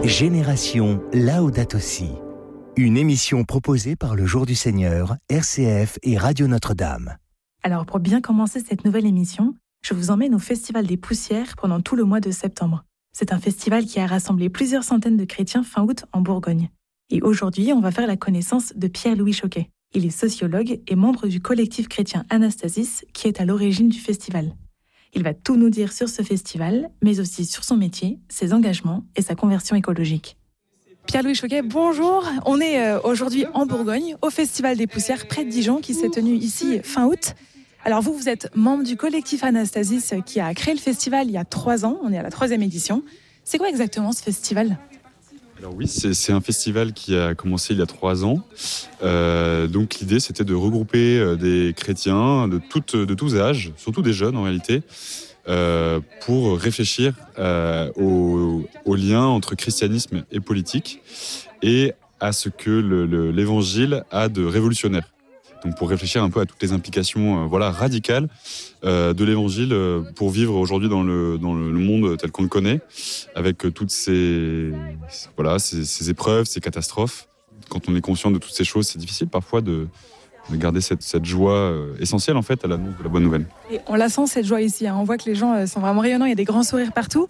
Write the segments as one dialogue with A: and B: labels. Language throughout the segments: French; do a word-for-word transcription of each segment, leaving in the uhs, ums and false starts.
A: Génération Laudato Si. Une émission proposée par le Jour du Seigneur, R C F et Radio Notre-Dame.
B: Alors pour bien commencer cette nouvelle émission, je vous emmène au Festival des Poussières pendant tout le mois de septembre. C'est un festival qui a rassemblé plusieurs centaines de chrétiens fin août en Bourgogne. Et aujourd'hui, on va faire la connaissance de Pierre-Louis Choquet. Il est sociologue et membre du collectif chrétien Anastasis qui est à l'origine du festival. Il va tout nous dire sur ce festival, mais aussi sur son métier, ses engagements et sa conversion écologique. Pierre-Louis Choquet, bonjour. On est euh, aujourd'hui en Bourgogne, au Festival des Poussières, près de Dijon, qui s'est tenu ici fin août. Alors vous, vous êtes membre du collectif Anastasis qui a créé le festival il y a trois ans. On est à la troisième édition. C'est quoi exactement ce festival ?
C: Alors oui, c'est, c'est un festival qui a commencé il y a trois ans. Euh, donc l'idée, c'était de regrouper euh, des chrétiens de, toutes, de tous âges, surtout des jeunes en réalité, euh, pour réfléchir euh, au, au lien entre christianisme et politique et à ce que le, le, l'évangile a de révolutionnaire. Donc pour réfléchir un peu à toutes les implications euh, voilà, radicales euh, de l'évangile euh, pour vivre aujourd'hui dans le, dans le monde tel qu'on le connaît, avec euh, toutes ces, voilà, ces, ces épreuves, ces catastrophes. Quand on est conscient de toutes ces choses, c'est difficile parfois de, de garder cette, cette joie euh, essentielle en fait, à l'annonce de la bonne nouvelle.
B: Et on la sent cette joie ici, hein. On voit que les gens euh, sont vraiment rayonnants, il y a des grands sourires partout.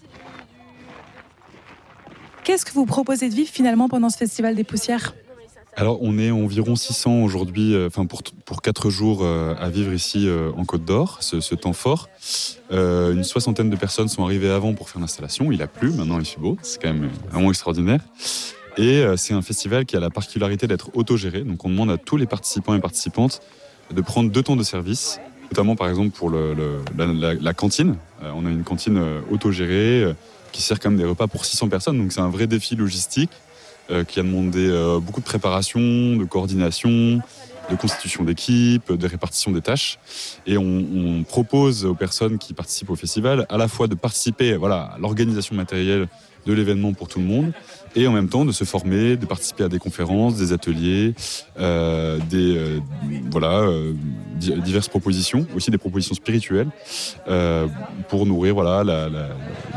B: Qu'est-ce que vous proposez de vivre finalement pendant ce Festival des Poussières ?
C: Alors, on est environ six cents aujourd'hui, enfin euh, pour pour quatre jours euh, à vivre ici euh, en Côte d'Or, ce, ce temps fort. Euh, une soixantaine de personnes sont arrivées avant pour faire l'installation. Il a plu, maintenant il fait beau. C'est quand même vraiment extraordinaire. Et euh, c'est un festival qui a la particularité d'être autogéré. Donc, on demande à tous les participants et participantes de prendre deux temps de service, notamment par exemple pour le, le, la, la, la cantine. Euh, on a une cantine euh, autogérée euh, qui sert quand même des repas pour six cents personnes. Donc, c'est un vrai défi logistique. Euh, qui a demandé euh, beaucoup de préparation, de coordination, de constitution d'équipe, de répartition des tâches. Et on, on propose aux personnes qui participent au festival à la fois de participer voilà, à l'organisation matérielle de l'événement pour tout le monde et en même temps de se former, de participer à des conférences, des ateliers, euh, des, euh, voilà, euh, diverses propositions, aussi des propositions spirituelles euh, pour nourrir voilà, la, la,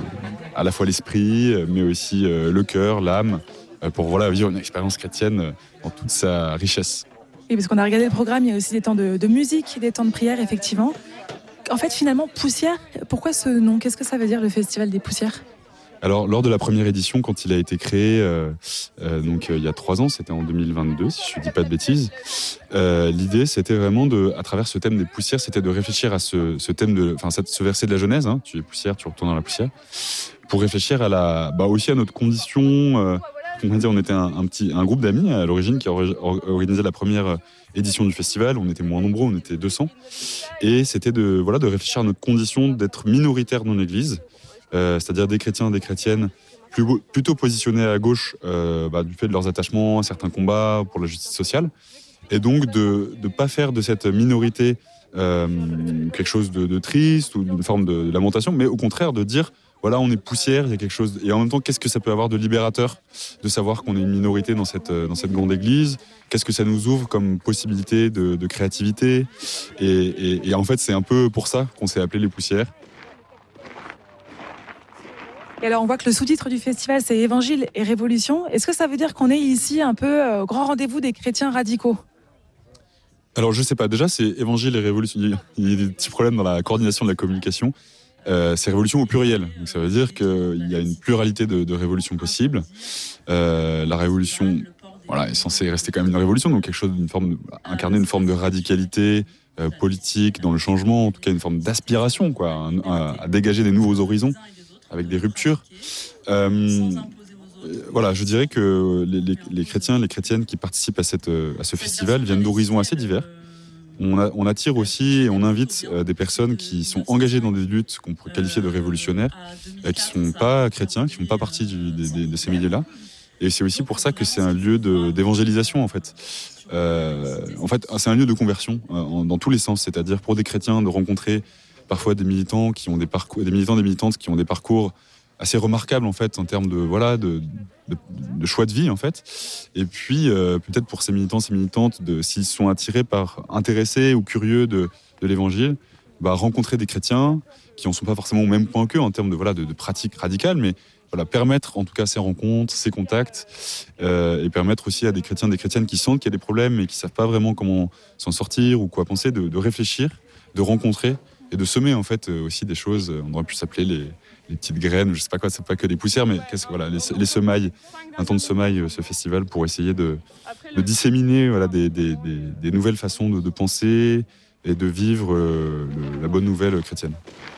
C: à la fois l'esprit, mais aussi euh, le cœur, l'âme, pour voilà, vivre une expérience chrétienne dans toute sa richesse.
B: Oui, parce qu'on a regardé le programme, il y a aussi des temps de, de musique, des temps de prière, effectivement. En fait, finalement, Poussière, pourquoi ce nom ? Qu'est-ce que ça veut dire, le Festival des Poussières ?
C: Alors, lors de la première édition, quand il a été créé, euh, euh, donc euh, il y a trois ans, c'était en deux mille vingt-deux, si je ne dis pas de bêtises, euh, l'idée, c'était vraiment, de, à travers ce thème des poussières, c'était de réfléchir à ce, ce thème, de, enfin, ce verset de la Genèse, hein, tu es poussière, tu retournes dans la poussière, pour réfléchir à la, bah, aussi à notre condition. Euh, on va dire, on était un, un, petit, un groupe d'amis à l'origine qui a organisé la première édition du festival. On était moins nombreux, on était deux cents. Et c'était de, voilà, de réfléchir à notre condition d'être minoritaire dans l'Église, euh, c'est-à-dire des chrétiens, des chrétiennes, plus, plutôt positionnés à gauche euh, bah, du fait de leurs attachements à certains combats pour la justice sociale. Et donc de ne pas faire de cette minorité euh, quelque chose de, de triste ou d'une forme de, de lamentation, mais au contraire de dire voilà, on est poussière, il y a quelque chose. Et en même temps, qu'est-ce que ça peut avoir de libérateur de savoir qu'on est une minorité dans cette, dans cette grande église ? Qu'est-ce que ça nous ouvre comme possibilité de, de créativité ? et, et, et en fait, c'est un peu pour ça qu'on s'est appelé les poussières.
B: Et alors, on voit que le sous-titre du festival, c'est Évangile et Révolution. Est-ce que ça veut dire qu'on est ici un peu au grand rendez-vous des chrétiens radicaux ?
C: Alors, je sais pas. Déjà, c'est Évangile et Révolution. Il y a des petits problèmes dans la coordination de la communication. Euh, c'est révolution au pluriel, donc ça veut dire qu'il y a une pluralité de, de révolutions possibles. Euh, la révolution, voilà, est censée rester quand même une révolution, donc quelque chose d'une forme, de, incarner une forme de radicalité euh, politique dans le changement, en tout cas une forme d'aspiration, quoi, un, un, à dégager des nouveaux horizons avec des ruptures. Euh, voilà, je dirais que les, les, les chrétiens, les chrétiennes qui participent à, cette, à ce festival viennent d'horizons assez divers. On, a, on attire aussi et on invite euh, des personnes qui sont engagées dans des luttes qu'on pourrait qualifier de révolutionnaires, euh, qui ne sont pas chrétiens, qui ne font pas partie du, de, de, de ces milieux-là. Et c'est aussi pour ça que c'est un lieu de, d'évangélisation, en fait. Euh, en fait, c'est un lieu de conversion euh, en, dans tous les sens, c'est-à-dire pour des chrétiens de rencontrer parfois des militants qui ont des parcours, des militants, des militantes qui ont des parcours assez remarquables en fait en termes de voilà de, de, de choix de vie en fait. Et puis euh, peut-être pour ces militants, ces militantes, de, s'ils sont attirés par, intéressés ou curieux de, de l'Évangile, bah, rencontrer des chrétiens qui en sont pas forcément au même point qu'eux en termes de voilà de, de pratiques radicales, mais voilà, permettre en tout cas ces rencontres, ces contacts, euh, et permettre aussi à des chrétiens, des chrétiennes qui sentent qu'il y a des problèmes et qui ne savent pas vraiment comment s'en sortir ou quoi penser, de, de réfléchir, de rencontrer et de semer en fait aussi des choses. On aurait pu s'appeler les, les petites graines, je sais pas quoi, c'est pas que des poussières, mais qu'est-ce, voilà, les, les semailles, un temps de semailles, ce festival, pour essayer de, de disséminer voilà, des, des, des, des nouvelles façons de, de penser et de vivre euh, le, la bonne nouvelle chrétienne.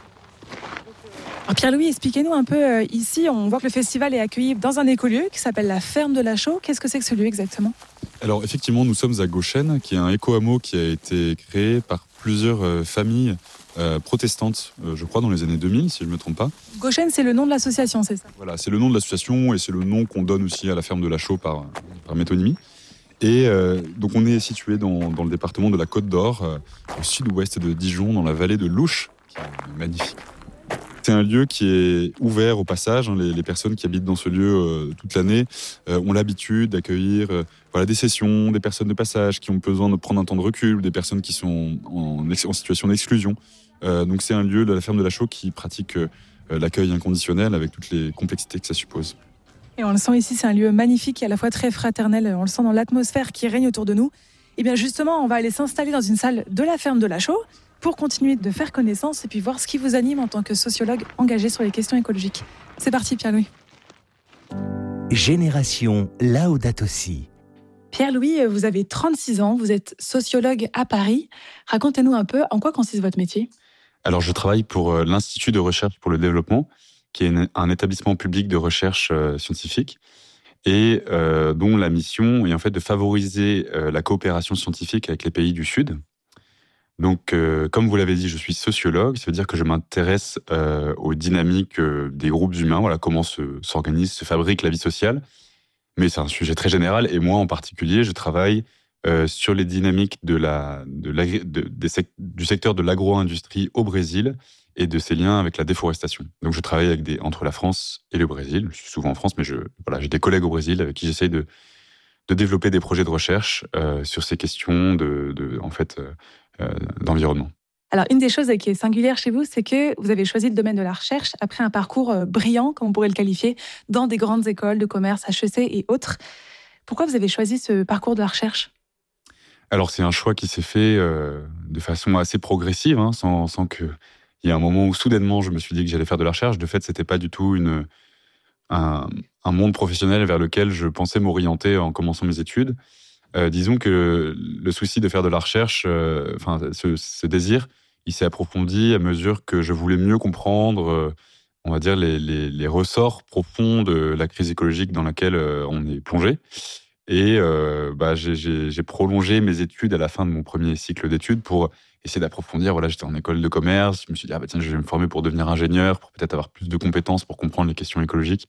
B: Alors Pierre-Louis, expliquez-nous un peu, euh, ici on voit que le festival est accueilli dans un écolieu qui s'appelle la Ferme de la Chaux. Qu'est-ce que c'est que ce lieu exactement ?
C: Alors effectivement, nous sommes à Gauchen, qui est un éco-hameau qui a été créé par plusieurs euh, familles euh, protestantes, euh, je crois dans les années deux mille, si je ne me trompe pas.
B: Gauchen, c'est le nom de l'association, c'est ça ?
C: Voilà, c'est le nom de l'association et c'est le nom qu'on donne aussi à la Ferme de la Chaux par, par métonymie. Et euh, donc on est situé dans, dans le département de la Côte d'Or, euh, au sud-ouest de Dijon, dans la vallée de l'Ouche, qui est magnifique. C'est un lieu qui est ouvert au passage. Hein, les, les personnes qui habitent dans ce lieu euh, toute l'année euh, ont l'habitude d'accueillir euh, voilà, des sessions, des personnes de passage qui ont besoin de prendre un temps de recul, des personnes qui sont en, en situation d'exclusion. Euh, donc c'est un lieu de la Ferme de la Chaux qui pratique euh, l'accueil inconditionnel avec toutes les complexités que ça suppose.
B: Et on le sent ici, c'est un lieu magnifique et à la fois très fraternel. On le sent dans l'atmosphère qui règne autour de nous. Et bien justement, on va aller s'installer dans une salle de la Ferme de la Chaux pour continuer de faire connaissance et puis voir ce qui vous anime en tant que sociologue engagé sur les questions écologiques. C'est parti, Pierre-Louis.
A: Génération Laudato Si.
B: Pierre-Louis, vous avez trente-six ans, vous êtes sociologue à Paris. Racontez-nous un peu en quoi consiste votre métier.
C: Alors, je travaille pour l'Institut de recherche pour le développement, qui est un établissement public de recherche scientifique et euh, dont la mission est en fait de favoriser euh, la coopération scientifique avec les pays du Sud. Donc, euh, comme vous l'avez dit, je suis sociologue, ça veut dire que je m'intéresse euh, aux dynamiques euh, des groupes humains, voilà, comment se, s'organise, se fabrique la vie sociale. Mais c'est un sujet très général, et moi en particulier, je travaille euh, sur les dynamiques de la, de de, des sec, du secteur de l'agro-industrie au Brésil et de ses liens avec la déforestation. Donc, je travaille avec des, entre la France et le Brésil. Je suis souvent en France, mais je, voilà, j'ai des collègues au Brésil avec qui j'essaye de, de développer des projets de recherche euh, sur ces questions de, de, en fait, euh, Euh, d'environnement.
B: Alors, une des choses qui est singulière chez vous, c'est que vous avez choisi le domaine de la recherche après un parcours brillant, comme on pourrait le qualifier, dans des grandes écoles de commerce, H E C et autres. Pourquoi vous avez choisi ce parcours de la recherche ?
C: Alors, c'est un choix qui s'est fait euh, de façon assez progressive, hein, sans, sans qu'il y ait un moment où soudainement je me suis dit que j'allais faire de la recherche. De fait, c'était pas du tout une, un, un monde professionnel vers lequel je pensais m'orienter en commençant mes études. Euh, disons que le souci de faire de la recherche, euh, enfin, ce, ce désir, il s'est approfondi à mesure que je voulais mieux comprendre, euh, on va dire, les, les, les ressorts profonds de la crise écologique dans laquelle euh, on est plongé. Et euh, bah, j'ai, j'ai, j'ai prolongé mes études à la fin de mon premier cycle d'études pour essayer d'approfondir. Voilà, j'étais en école de commerce, je me suis dit, ah, bah, tiens, je vais me former pour devenir ingénieur, pour peut-être avoir plus de compétences pour comprendre les questions écologiques.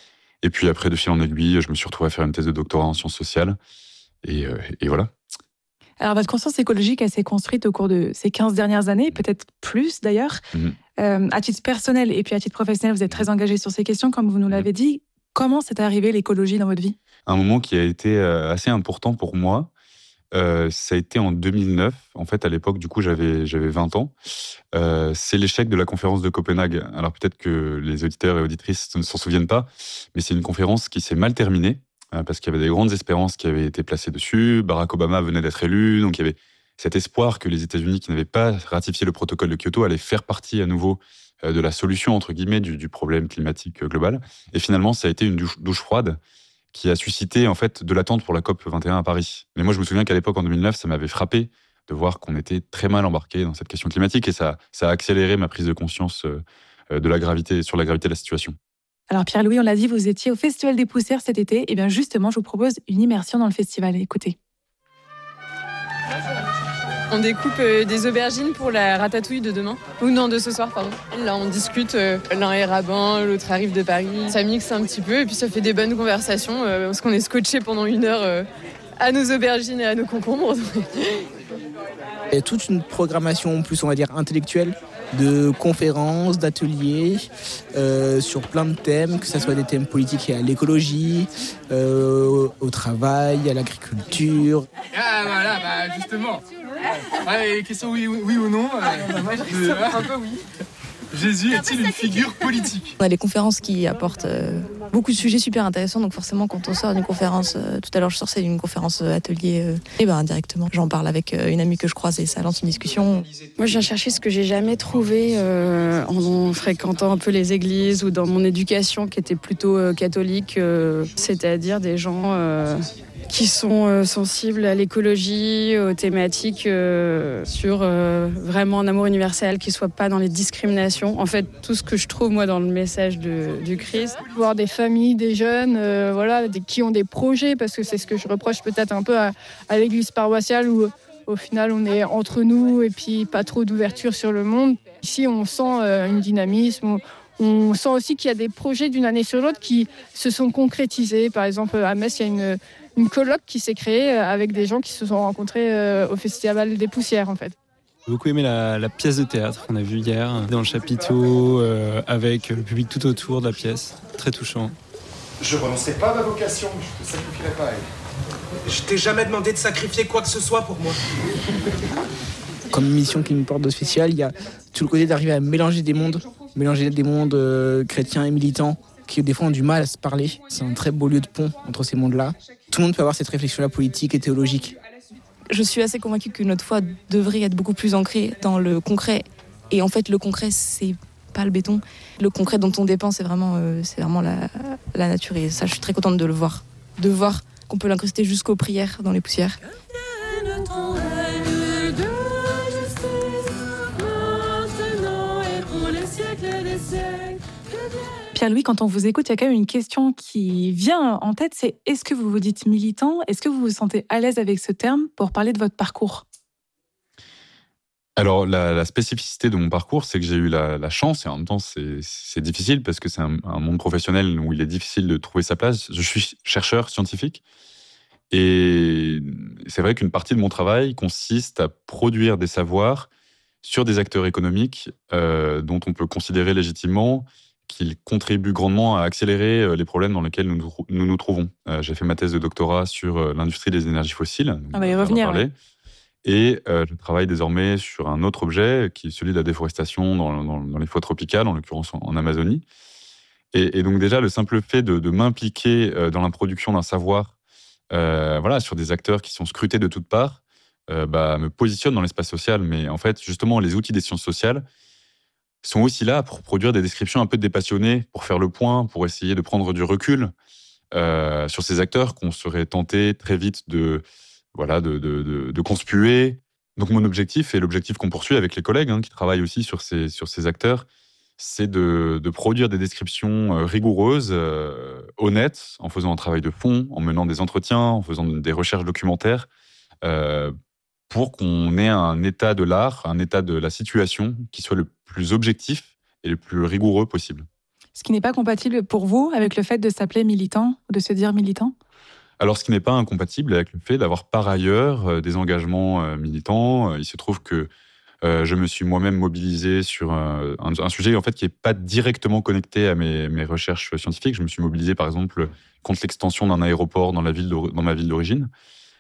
C: Et puis après, de fil en aiguille, je me suis retrouvé à faire une thèse de doctorat en sciences sociales. Et, euh, et voilà.
B: Alors, votre conscience écologique, elle s'est construite au cours de ces quinze dernières années, peut-être plus d'ailleurs. Mmh. Euh, à titre personnel et puis à titre professionnel, vous êtes très engagé sur ces questions, comme vous nous l'avez mmh. dit. Comment c'est arrivé l'écologie dans votre vie ?
C: Un moment qui a été assez important pour moi, euh, ça a été en deux mille neuf. En fait, à l'époque, du coup, j'avais, j'avais vingt ans. Euh, c'est l'échec de la conférence de Copenhague. Alors peut-être que les auditeurs et auditrices ne s'en souviennent pas, mais c'est une conférence qui s'est mal terminée. Parce qu'il y avait des grandes espérances qui avaient été placées dessus. Barack Obama venait d'être élu, donc il y avait cet espoir que les États-Unis, qui n'avaient pas ratifié le protocole de Kyoto, allaient faire partie à nouveau de la solution, entre guillemets, du, du problème climatique global. Et finalement, ça a été une douche, douche froide qui a suscité en fait de l'attente pour la COP vingt et un à Paris. Mais moi, je me souviens qu'à l'époque, en deux mille neuf, ça m'avait frappé de voir qu'on était très mal embarqué dans cette question climatique, et ça, ça a accéléré ma prise de conscience de la gravité, sur la gravité de la situation.
B: Alors Pierre-Louis, on l'a dit, vous étiez au Festival des Poussières cet été. Et bien justement, je vous propose une immersion dans le festival. Écoutez.
D: On découpe euh, des aubergines pour la ratatouille de demain. Ou non, de ce soir, pardon. Là, on discute. Euh, l'un est rabbin, l'autre arrive de Paris. Ça mixe un petit peu et puis ça fait des bonnes conversations. Euh, parce qu'on est scotché pendant une heure euh, à nos aubergines et à nos concombres.
E: Il y a toute une programmation plus, on va dire, intellectuelle, de conférences, d'ateliers, euh, sur plein de thèmes, que ce soit des thèmes politiques et à l'écologie, euh, au travail, à l'agriculture.
F: Ah voilà, bah justement. Ouais, question oui, oui, oui ou non. Euh,
D: moi, je euh, un peu oui.
F: Jésus est-il une figure politique ?
G: On a les conférences qui apportent euh, beaucoup de sujets super intéressants, donc forcément quand on sort d'une conférence, euh, tout à l'heure je sortais d'une conférence euh, atelier, euh, et ben directement j'en parle avec euh, une amie que je croise et ça lance une discussion.
H: Moi je viens chercher ce que j'ai jamais trouvé euh, en, en fréquentant un peu les églises ou dans mon éducation qui était plutôt euh, catholique, euh, c'est-à-dire des gens euh, qui sont euh, sensibles à l'écologie, aux thématiques euh, sur euh, vraiment un amour universel, qui ne soit pas dans les discriminations. En fait, tout ce que je trouve, moi, dans le message de, du Christ.
I: Voir des familles, des jeunes, euh, voilà, des, qui ont des projets, parce que c'est ce que je reproche peut-être un peu à, à l'église paroissiale, où au final, on est entre nous et puis pas trop d'ouverture sur le monde. Ici, on sent euh, un dynamisme, on, on sent aussi qu'il y a des projets d'une année sur l'autre qui se sont concrétisés. Par exemple, à Metz, il y a une... une colloque qui s'est créée avec des gens qui se sont rencontrés au Festival des Poussières, en fait.
J: J'ai beaucoup aimé la, la pièce de théâtre qu'on a vue hier, dans le chapiteau, euh, avec le public tout autour de la pièce. Très touchant.
F: Je renoncerai pas à ma vocation, je ne sacrifierai pas à elle. Je t'ai jamais demandé de sacrifier quoi que ce soit pour moi.
E: Comme mission qui me porte de spécial, il y a tout le côté d'arriver à mélanger des mondes, mélanger des mondes euh, chrétiens et militants, qui des fois ont du mal à se parler. C'est un très beau lieu de pont entre ces mondes-là. Tout le monde peut avoir cette réflexion-là politique et théologique.
G: Je suis assez convaincue que notre foi devrait être beaucoup plus ancrée dans le concret. Et en fait, le concret, c'est pas le béton. Le concret dont on dépend, c'est vraiment, euh, c'est vraiment la, la nature. Et ça, je suis très contente de le voir. De voir qu'on peut l'incruster jusqu'aux prières dans les poussières.
B: Pierre-Louis, quand on vous écoute, il y a quand même une question qui vient en tête, c'est est-ce que vous vous dites militant ? Est-ce que vous vous sentez à l'aise avec ce terme pour parler de votre parcours ?
C: Alors, la, la spécificité de mon parcours, c'est que j'ai eu la, la chance, et en même temps, c'est, c'est difficile parce que c'est un, un monde professionnel où il est difficile de trouver sa place. Je suis chercheur scientifique et c'est vrai qu'une partie de mon travail consiste à produire des savoirs sur des acteurs économiques euh, dont on peut considérer légitimement qu'ils contribuent grandement à accélérer les problèmes dans lesquels nous nous, nous, nous trouvons. Euh, j'ai fait ma thèse de doctorat sur euh, l'industrie des énergies fossiles.
B: On va y revenir. Ouais.
C: Et euh, je travaille désormais sur un autre objet, qui est celui de la déforestation dans, dans, dans les forêts tropicales, en l'occurrence en, en Amazonie. Et, et donc déjà, le simple fait de, de m'impliquer euh, dans la production d'un savoir euh, voilà, sur des acteurs qui sont scrutés de toutes parts, euh, bah, me positionne dans l'espace social. Mais en fait, justement, les outils des sciences sociales sont aussi là pour produire des descriptions un peu dépassionnées, pour faire le point, pour essayer de prendre du recul euh, sur ces acteurs qu'on serait tenté très vite de, voilà, de, de, de, de conspuer. Donc mon objectif, et l'objectif qu'on poursuit avec les collègues hein, qui travaillent aussi sur ces, sur ces acteurs, c'est de, de produire des descriptions rigoureuses, euh, honnêtes, en faisant un travail de fond, en menant des entretiens, en faisant des recherches documentaires, euh, pour qu'on ait un état de l'art, un état de la situation qui soit le plus objectif et le plus rigoureux possible.
B: Ce qui n'est pas compatible pour vous avec le fait de s'appeler militant ou de se dire militant ?
C: Alors, ce qui n'est pas incompatible avec le fait d'avoir par ailleurs euh, des engagements euh, militants. Euh, il se trouve que euh, je me suis moi-même mobilisé sur euh, un, un sujet en fait, qui n'est pas directement connecté à mes, mes recherches scientifiques. Je me suis mobilisé, par exemple, contre l'extension d'un aéroport dans, la ville dans ma ville d'origine,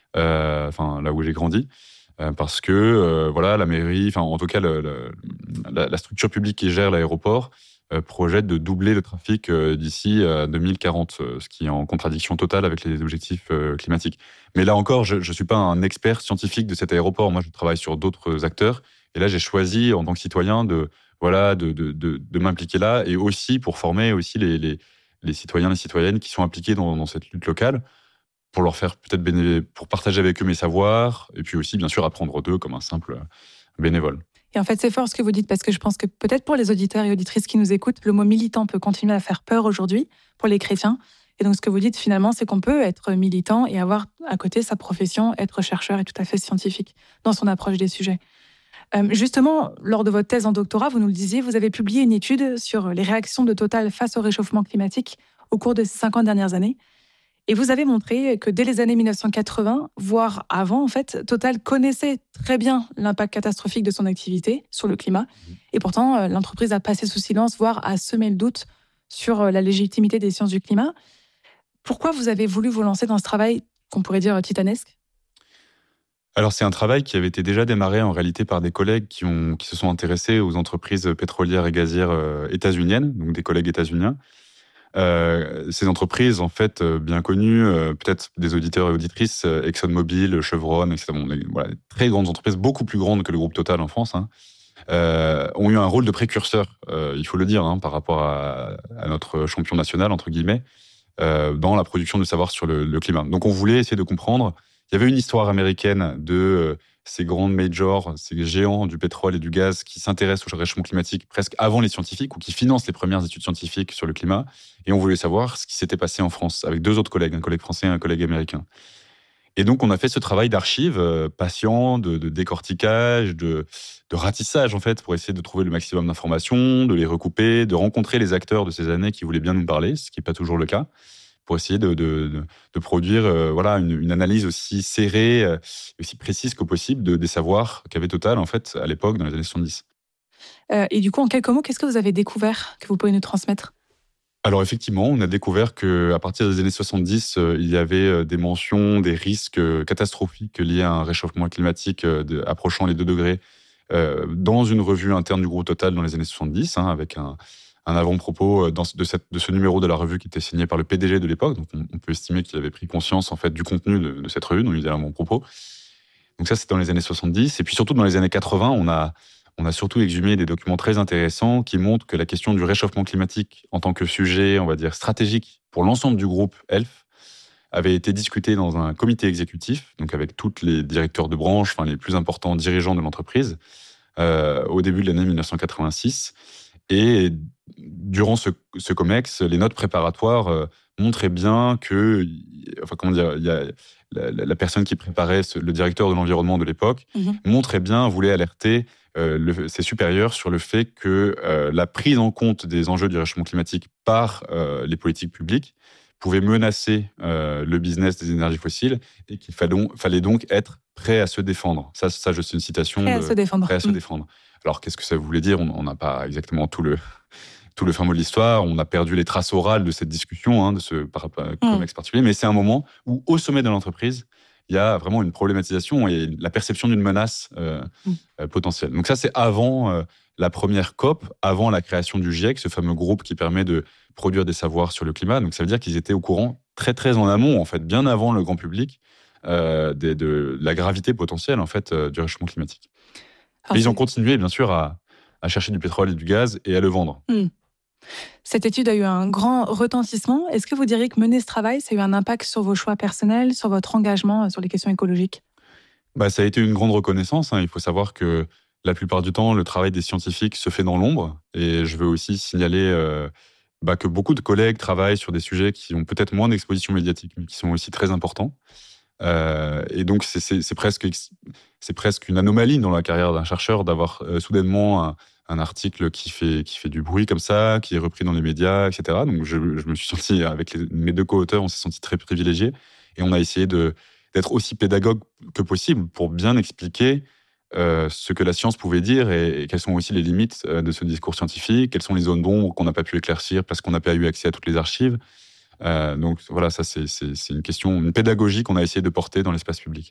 C: euh, enfin, là où j'ai grandi. Parce que euh, voilà, la mairie, enfin en tout cas le, le, la, la structure publique qui gère l'aéroport euh, projette de doubler le trafic euh, d'ici à deux mille quarante, euh, ce qui est en contradiction totale avec les objectifs euh, climatiques. Mais là encore, je ne suis pas un expert scientifique de cet aéroport. Moi, je travaille sur d'autres acteurs. Et là, j'ai choisi en tant que citoyen de voilà de, de, de, de m'impliquer là, et aussi pour former aussi les, les, les citoyens et les citoyennes qui sont impliqués dans, dans cette lutte locale, pour leur faire peut-être béné... pour partager avec eux mes savoirs, et puis aussi, bien sûr, apprendre d'eux comme un simple bénévole.
B: Et en fait, c'est fort ce que vous dites, parce que je pense que peut-être pour les auditeurs et auditrices qui nous écoutent, le mot militant peut continuer à faire peur aujourd'hui pour les chrétiens. Et donc, ce que vous dites finalement, c'est qu'on peut être militant et avoir à côté sa profession, être chercheur et tout à fait scientifique dans son approche des sujets. Euh, justement, lors de votre thèse en doctorat, vous nous le disiez, vous avez publié une étude sur les réactions de Total face au réchauffement climatique au cours de ces cinquante dernières années. Et vous avez montré que dès les années mille neuf cent quatre-vingts, voire avant, en fait, Total connaissait très bien l'impact catastrophique de son activité sur le climat. Et pourtant, l'entreprise a passé sous silence, voire a semé le doute sur la légitimité des sciences du climat. Pourquoi vous avez voulu vous lancer dans ce travail qu'on pourrait dire titanesque ?
C: Alors, c'est un travail qui avait été déjà démarré en réalité par des collègues qui, ont, qui se sont intéressés aux entreprises pétrolières et gazières euh, états-uniennes, donc des collègues états-uniens. Euh, ces entreprises, en fait, euh, bien connues, euh, peut-être des auditeurs et auditrices, euh, ExxonMobil, Chevron, et cetera. Bon, les, voilà, très grandes entreprises, beaucoup plus grandes que le groupe Total en France, hein, euh, ont eu un rôle de précurseur, euh, il faut le dire, hein, par rapport à, à notre champion national, entre guillemets, euh, dans la production de savoir sur le, le climat. Donc, on voulait essayer de comprendre. Il y avait une histoire américaine de euh, ces grandes majors, ces géants du pétrole et du gaz qui s'intéressent au réchauffement climatique presque avant les scientifiques ou qui financent les premières études scientifiques sur le climat. Et on voulait savoir ce qui s'était passé en France avec deux autres collègues, un collègue français et un collègue américain. Et donc, on a fait ce travail d'archives euh, patient, de, de décortiquage, de, de ratissage, en fait, pour essayer de trouver le maximum d'informations, de les recouper, de rencontrer les acteurs de ces années qui voulaient bien nous parler, ce qui n'est pas toujours le cas, pour essayer de, de, de, de produire euh, voilà, une, une analyse aussi serrée, euh, aussi précise que possible de, des savoirs qu'avait Total, en fait, à l'époque, dans les années soixante-dix.
B: Euh, et du coup, en quelques mots, qu'est-ce que vous avez découvert que vous pouvez nous transmettre ?
C: Alors effectivement, on a découvert qu'à partir des années soixante-dix, euh, il y avait euh, des mentions, des risques euh, catastrophiques liés à un réchauffement climatique euh, de, approchant les deux degrés euh, dans une revue interne du groupe Total dans les années soixante-dix, hein, avec un, un avant-propos dans, de, cette, de ce numéro de la revue qui était signé par le P D G de l'époque. Donc on, on peut estimer qu'il avait pris conscience en fait, du contenu de, de cette revue, dont il faisait l'avant-propos. Donc ça, c'est dans les années soixante-dix. Et puis surtout, dans les années quatre-vingts, on a... On a surtout exhumé des documents très intéressants qui montrent que la question du réchauffement climatique en tant que sujet, on va dire, stratégique pour l'ensemble du groupe E L F avait été discutée dans un comité exécutif, donc avec tous les directeurs de branche, enfin les plus importants dirigeants de l'entreprise, euh, au début de l'année mille neuf cent quatre-vingt-six. Et durant ce, ce COMEX, les notes préparatoires euh, montraient bien que, enfin comment dire, il y a la, la personne qui préparait, ce, le directeur de l'environnement de l'époque, mmh. montrait bien, voulait alerter Euh, le, ses supérieurs sur le fait que euh, la prise en compte des enjeux du réchauffement climatique par euh, les politiques publiques pouvait menacer euh, le business des énergies fossiles et qu'il fallait, fallait donc être prêt à se défendre. Ça, ça je sais une citation.
B: Prêt à
C: de,
B: se défendre.
C: Prêt à se
B: mmh.
C: défendre. Alors, qu'est-ce que ça voulait dire ? On n'a pas exactement tout le, tout le fin mot de l'histoire. On a perdu les traces orales de cette discussion, hein, de ce COMEX mmh. particulier. Mais c'est un moment où, au sommet de l'entreprise, il y a vraiment une problématisation et la perception d'une menace euh, mmh. euh, potentielle. Donc ça, c'est avant euh, la première C O P, avant la création du GIEC, ce fameux groupe qui permet de produire des savoirs sur le climat. Donc ça veut dire qu'ils étaient au courant très très en amont, en fait, bien avant le grand public, euh, de, de la gravité potentielle en fait euh, du réchauffement climatique. Alors, et ils ont continué, bien sûr, à, à chercher du pétrole et du gaz et à le vendre.
B: Mmh. Cette étude a eu un grand retentissement. Est-ce que vous diriez que mener ce travail, ça a eu un impact sur vos choix personnels, sur votre engagement sur les questions écologiques ?
C: Bah, ça a été une grande reconnaissance. Hein. Il faut savoir que la plupart du temps, le travail des scientifiques se fait dans l'ombre. Et je veux aussi signaler euh, bah, que beaucoup de collègues travaillent sur des sujets qui ont peut-être moins d'exposition médiatique, mais qui sont aussi très importants. Euh, et donc, c'est, c'est, c'est, presque, c'est presque une anomalie dans la carrière d'un chercheur d'avoir euh, soudainement un, un article qui fait, qui fait du bruit comme ça, qui est repris dans les médias, et cetera. Donc, je, je me suis senti, avec les, mes deux co-auteurs, on s'est senti très privilégiés. Et on a essayé de, d'être aussi pédagogue que possible pour bien expliquer euh, ce que la science pouvait dire et, et quelles sont aussi les limites euh, de ce discours scientifique, quelles sont les zones d'ombre qu'on n'a pas pu éclaircir parce qu'on n'a pas eu accès à toutes les archives. Euh, donc voilà, ça c'est, c'est, c'est une question, une pédagogie qu'on a essayé de porter dans l'espace public.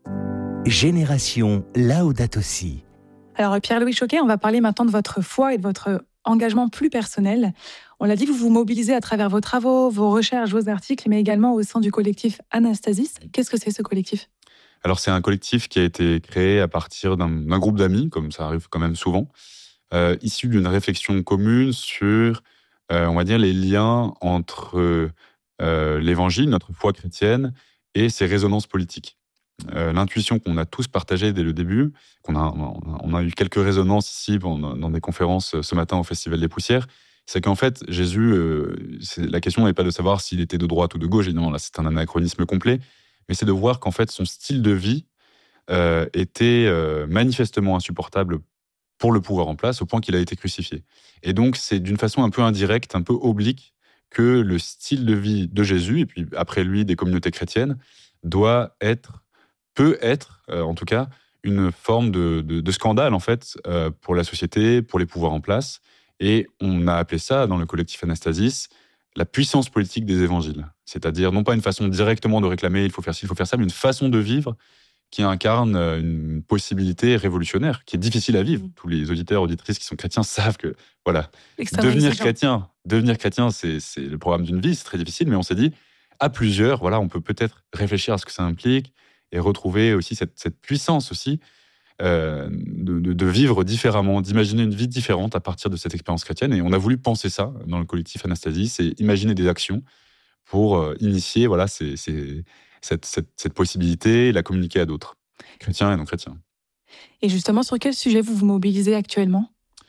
A: Génération Laudato Si.
B: Alors Pierre-Louis Choquet, on va parler maintenant de votre foi et de votre engagement plus personnel. On l'a dit, vous vous mobilisez à travers vos travaux, vos recherches, vos articles, mais également au sein du collectif Anastasis. Qu'est-ce que c'est ce collectif ?
C: Alors c'est un collectif qui a été créé à partir d'un, d'un groupe d'amis, comme ça arrive quand même souvent, euh, issu d'une réflexion commune sur Euh, on va dire, les liens entre euh, l'évangile, notre foi chrétienne, et ses résonances politiques. Euh, l'intuition qu'on a tous partagée dès le début, qu'on a, on a, on a eu quelques résonances ici dans, dans des conférences ce matin au Festival des Poussières, c'est qu'en fait, Jésus, euh, c'est, la question n'est pas de savoir s'il était de droite ou de gauche, évidemment, là c'est un anachronisme complet, mais c'est de voir qu'en fait, son style de vie euh, était euh, manifestement insupportable pour le pouvoir en place, au point qu'il a été crucifié. Et donc, c'est d'une façon un peu indirecte, un peu oblique, que le style de vie de Jésus, et puis après lui, des communautés chrétiennes, doit être, peut être, euh, en tout cas, une forme de, de, de scandale, en fait, euh, pour la société, pour les pouvoirs en place. Et on a appelé ça, dans le collectif Anastasis, la puissance politique des évangiles. C'est-à-dire, non pas une façon directement de réclamer « il faut faire ci, il faut faire ça », mais une façon de vivre qui incarne une possibilité révolutionnaire, qui est difficile à vivre. Mmh. Tous les auditeurs, auditrices qui sont chrétiens savent que, voilà, devenir chrétien, devenir chrétien, c'est, c'est le programme d'une vie, c'est très difficile, mais on s'est dit, à plusieurs, voilà, on peut peut-être réfléchir à ce que ça implique et retrouver aussi cette, cette puissance aussi euh, de, de, de vivre différemment, d'imaginer une vie différente à partir de cette expérience chrétienne. Et on a voulu penser ça dans le collectif Anastasie, c'est imaginer des actions pour euh, initier, voilà, c'est, c'est Cette, cette, cette possibilité et la communiquer à d'autres, chrétiens et non chrétiens.
B: Et justement, sur quel sujet vous vous mobilisez actuellement ?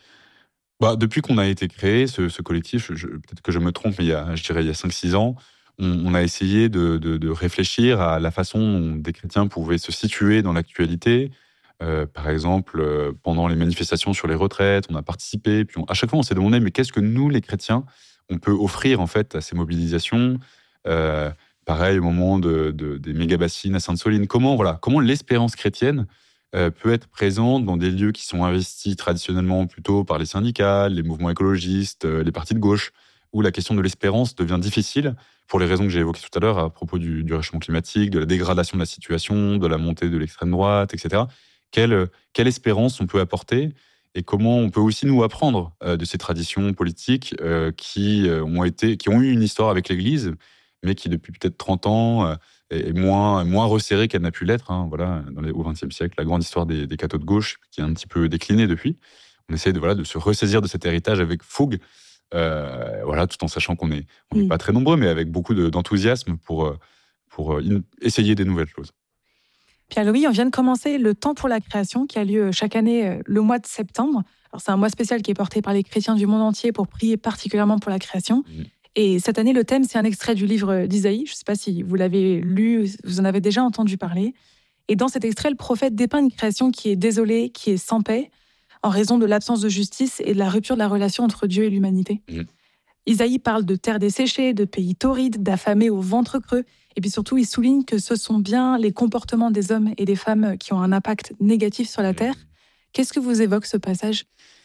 C: bah, Depuis qu'on a été créé, ce, ce collectif, je, peut-être que je me trompe, mais il y a, je dirais il y a cinq six ans, on, on a essayé de, de, de réfléchir à la façon dont des chrétiens pouvaient se situer dans l'actualité. Euh, par exemple, euh, pendant les manifestations sur les retraites, on a participé, puis on, à chaque fois on s'est demandé, mais qu'est-ce que nous, les chrétiens, on peut offrir en fait à ces mobilisations euh, Pareil, au moment de, de, des méga-bassines à Sainte-Soline. Comment, voilà, comment l'espérance chrétienne euh, peut être présente dans des lieux qui sont investis traditionnellement plutôt par les syndicats, les mouvements écologistes, euh, les partis de gauche, où la question de l'espérance devient difficile, pour les raisons que j'ai évoquées tout à l'heure, à propos du, du réchauffement climatique, de la dégradation de la situation, de la montée de l'extrême droite, et cetera. Quelle, quelle espérance on peut apporter et comment on peut aussi nous apprendre euh, de ces traditions politiques euh, qui, euh, ont été, qui ont eu une histoire avec l'Église, mais qui depuis peut-être trente ans euh, est moins, moins resserrée qu'elle n'a pu l'être. Hein, voilà, dans les, au vingtième siècle, la grande histoire des, des cathos de gauche, qui est un petit peu déclinée depuis. On essaie de, voilà, de se ressaisir de cet héritage avec fougue, euh, voilà, tout en sachant qu'on n'est on mmh. pas très nombreux, mais avec beaucoup de, d'enthousiasme pour, pour in, essayer des nouvelles choses.
B: Pierre-Louis, on vient de commencer le Temps pour la création, qui a lieu chaque année le mois de septembre. Alors, c'est un mois spécial qui est porté par les chrétiens du monde entier pour prier particulièrement pour la création. Mmh. Et cette année, le thème, c'est un extrait du livre d'Isaïe. Je ne sais pas si vous l'avez lu, vous en avez déjà entendu parler. Et dans cet extrait, le prophète dépeint une création qui est désolée, qui est sans paix, en raison de l'absence de justice et de la rupture de la relation entre Dieu et l'humanité. Mmh. Isaïe parle de terre desséchée, de pays torrides, d'affamés au ventre creux. Et puis surtout, il souligne que ce sont bien les comportements des hommes et des femmes qui ont un impact négatif sur la terre. Qu'est-ce que vous évoque ce passage ?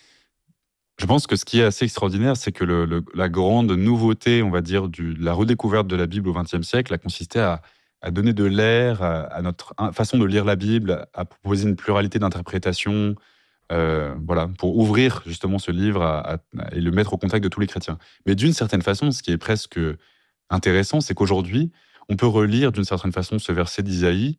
C: Je pense que ce qui est assez extraordinaire, c'est que le, le, la grande nouveauté, on va dire, du, de la redécouverte de la Bible au vingtième siècle a consisté à, à donner de l'air à, à notre façon de lire la Bible, à proposer une pluralité d'interprétations, euh, voilà, pour ouvrir justement ce livre à, à, et le mettre au contact de tous les chrétiens. Mais d'une certaine façon, ce qui est presque intéressant, c'est qu'aujourd'hui, on peut relire d'une certaine façon ce verset d'Isaïe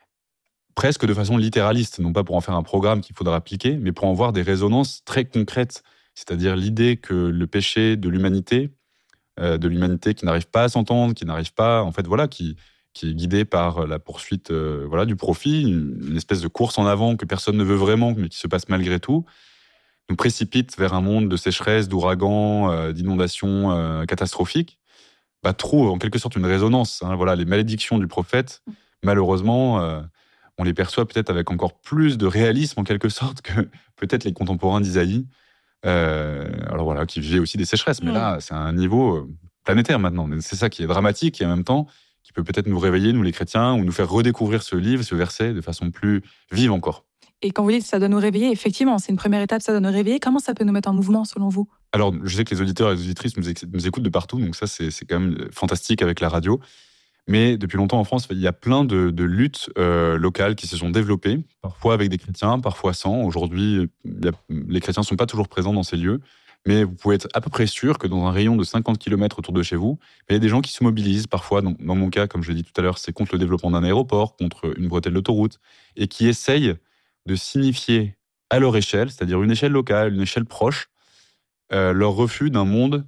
C: presque de façon littéraliste, non pas pour en faire un programme qu'il faudra appliquer, mais pour en voir des résonances très concrètes. C'est-à-dire l'idée que le péché de l'humanité, euh, de l'humanité qui n'arrive pas à s'entendre, qui n'arrive pas, en fait, voilà, qui, qui est guidée par la poursuite euh, voilà, du profit, une, une espèce de course en avant que personne ne veut vraiment, mais qui se passe malgré tout, nous précipite vers un monde de sécheresse, d'ouragans, euh, d'inondations euh, catastrophiques, bah, trouve en quelque sorte une résonance. Hein, voilà, les malédictions du prophète, malheureusement, euh, on les perçoit peut-être avec encore plus de réalisme, en quelque sorte, que peut-être les contemporains d'Isaïe. Euh, alors voilà, qui vivait aussi des sécheresses, mais mmh. là, c'est à un niveau planétaire maintenant. C'est ça qui est dramatique et en même temps qui peut peut-être nous réveiller, nous les chrétiens, ou nous faire redécouvrir ce livre, ce verset, de façon plus vive encore.
B: Et quand vous dites que ça doit nous réveiller, effectivement, c'est une première étape, ça doit nous réveiller. Comment ça peut nous mettre en mouvement, selon vous ?
C: Alors, je sais que les auditeurs et les auditrices nous, éc- nous écoutent de partout, donc ça, c'est, c'est quand même fantastique avec la radio. Mais depuis longtemps en France, il y a plein de, de luttes euh, locales qui se sont développées, parfois avec des chrétiens, parfois sans. Aujourd'hui, il y a, les chrétiens ne sont pas toujours présents dans ces lieux, mais vous pouvez être à peu près sûr que dans un rayon de cinquante kilomètres autour de chez vous, il y a des gens qui se mobilisent parfois. Dans, dans mon cas, comme je l'ai dit tout à l'heure, c'est contre le développement d'un aéroport, contre une bretelle d'autoroute, et qui essayent de signifier à leur échelle, c'est-à-dire une échelle locale, une échelle proche, euh, leur refus d'un monde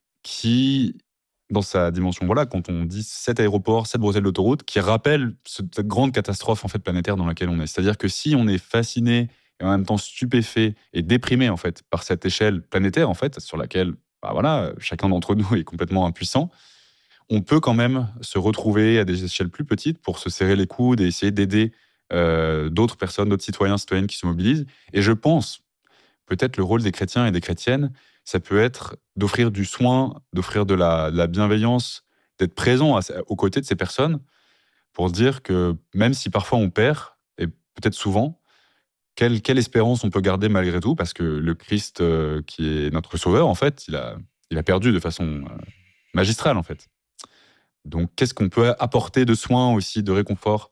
C: qui... dans sa dimension, voilà, quand on dit cet aéroport, cette bretelle d'autoroute, qui rappelle ce, cette grande catastrophe en fait planétaire dans laquelle on est. C'est-à-dire que si on est fasciné et en même temps stupéfait et déprimé en fait par cette échelle planétaire en fait sur laquelle, bah voilà, chacun d'entre nous est complètement impuissant, on peut quand même se retrouver à des échelles plus petites pour se serrer les coudes et essayer d'aider euh, d'autres personnes, d'autres citoyens, citoyennes qui se mobilisent. Et je pense, peut-être le rôle des chrétiens et des chrétiennes, ça peut être d'offrir du soin, d'offrir de la, de la bienveillance, d'être présent à, aux côtés de ces personnes pour dire que même si parfois on perd, et peut-être souvent, quelle, quelle espérance on peut garder malgré tout, parce que le Christ euh, qui est notre sauveur, en fait, il a, il a perdu de façon euh, magistrale, en fait. Donc, qu'est-ce qu'on peut apporter de soin aussi, de réconfort